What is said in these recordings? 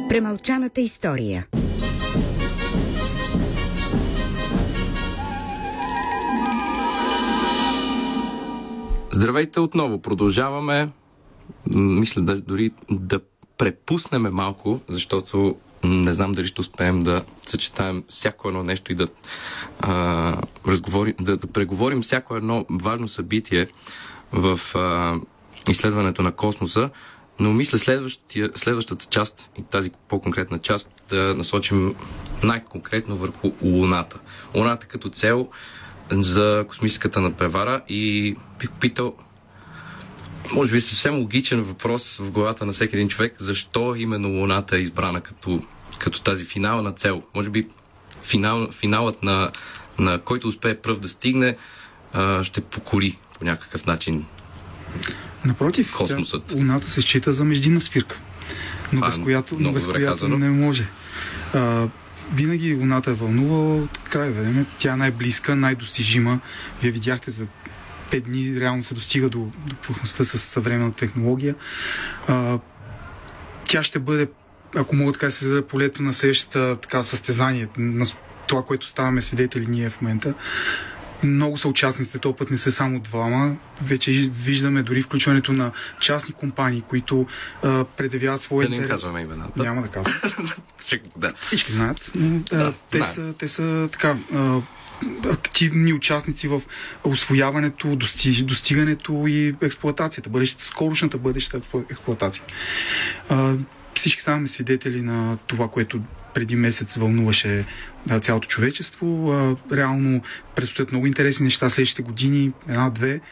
Премълчаната история. Здравейте отново. Продължаваме. Мисля дори да препуснем малко, защото не знам дали ще успеем да съчетаем всяко едно нещо и да преговорим всяко едно важно събитие в изследването на космоса, но мисля следващата част и тази по-конкретна част да насочим най-конкретно върху Луната. Луната като цел за космическата надпревара и бих питал, може би съвсем логичен въпрос в главата на всеки един човек, защо именно Луната е избрана като тази финална цел. Може би финалът на който успее пръв да стигне, ще покори по някакъв начин. Напротив, космосът. Луната се счита за междинна спирка, но без която не може. Винаги Луната е вълнувала от край време. Тя е най-близка, най-достижима. Вие видяхте за 5 дни реално се достига до повърхността с съвременна технология. Тя ще бъде, ако мога така да се зададе, полето на следващата състезание, на това, което ставаме свидетели ние в момента. Много са участниците, този път не са само двама. Вече виждаме дори включването на частни компании, които предявяват своя интерес. Да не казваме имената. Няма да казвам. Да. Всички знаят, но те са така активни участници в усвояването, достигането и експлоатацията, скорошната бъдеща експлоатация. Всички ставаме свидетели на това, което преди месец вълнуваше цялото човечество. Реално предстоят много интересни неща следващите години, 1-2.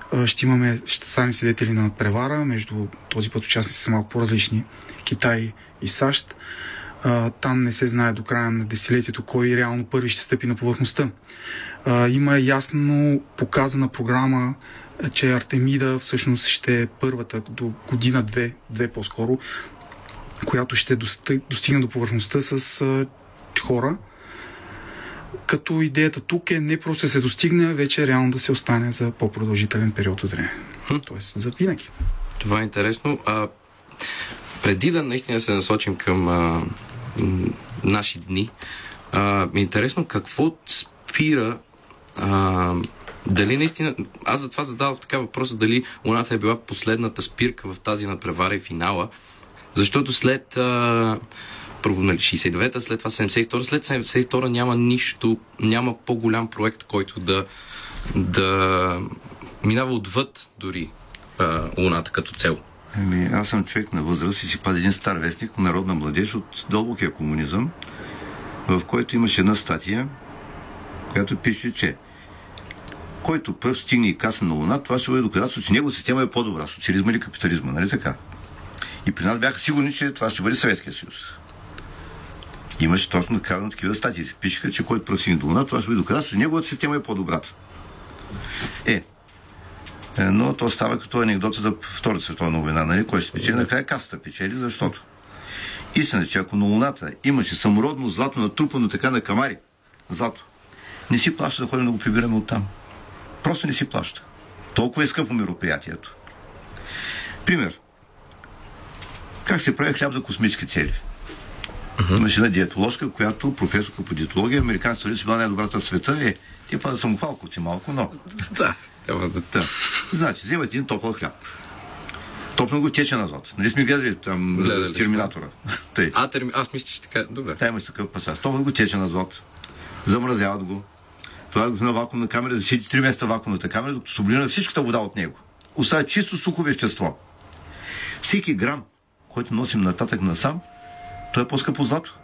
Ще станем свидетели на надпревара между този път участници са малко по-различни, Китай и САЩ. Там не се знае до края на десетилетието кой реално първи ще стъпи на повърхността. Има ясно показана програма, че Артемида всъщност ще е първата до година-две по-скоро, която ще достигне до повърхността с хора. Като идеята тук е не просто да се достигне, вече реално да се остане за по-продължителен период от време. Тоест за винаги. Това е интересно. Преди да наистина се насочим към наши дни, ми е интересно какво спира дали наистина... Аз затова задавах така въпроса, дали Луната е била последната спирка в тази надпревара и финала, защото след първо 69-та, след това 72-та, след 72-та няма нищо, няма по-голям проект, който да минава отвъд дори Луната като цел. Аз съм човек на възраст и си пада един стар вестник, Народна младеж от дълбокия комунизъм, в който имаше една статия, която пише, че който пръв стигне и касне на Луна, това ще бъде доказателство, че негова система е по-добра, социализма или капитализма, нали така? И при нас бяха сигурни, че това ще бъде Съветския съюз. Имаше точно такива статии. Се пишеха, че който пръв стигне до Луна, това ще бъде доказателство, че неговата система е по-добрата. Но то става като анекдота за Втората световна война, нали? Кой ще печели? Накрая касата печели, защото истина, че ако на Луната имаше самородно злато натрупано така на камари, злато, не си плаща да ходим да го прибираме оттам. Просто не си плаща. Толкова е скъпо мероприятието. Пример. Как се прави хляб за космически цели? Имаше една диетоложка, която професорка по диетология, американците си била най-добрата в света. Тя пада самохвалковци малко, но... Да. Значи, вземате един топъл хляб. Топно го тече азот. Нали сме гледали там Терминатора? Аз мисля, че така... Добре. Та имаш такъв пасаж. Топно го тече азот. Замразяват го. Това го на вакуумна камера, да седи 3 месеца вакуумната камера, докато сублимира всичката вода от него. Остава чисто сухо вещество. Всеки грам, който носим нататък насам, той е по-скъпо злато.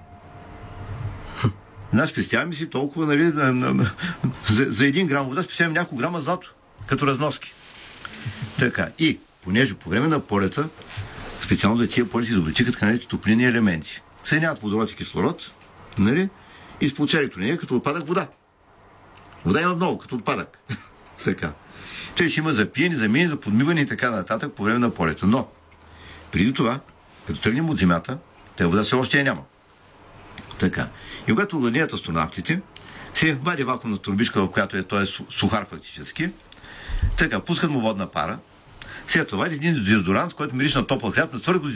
Спестяваме си толкова, нали, за 1 грам вода спестяваме няколко грама злато, като разноски. Така, и понеже по време на полета, специално за тия полети изобретиха така наречени топлинни елементи. Съединяват водород и кислород, нали, и с получава електрония като отпадък вода. Вода има много, като отпадък. Така. Той ще има за пиене, за миене, за подмиване и така нататък по време на полета. Но, преди това, като тръгнем от Земята, тази вода все още няма. Така. И когато гладеят астронавтите, се вади вакуумна турбичка, в която той е сухар фактически. Така, пускат му водна пара. След това един дезодорант, който мириш на топъл хляб, на твърдо